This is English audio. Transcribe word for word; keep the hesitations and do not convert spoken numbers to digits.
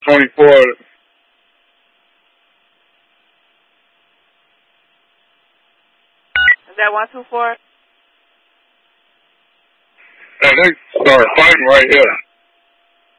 twenty-four. Is that one two four? And they started fighting right here.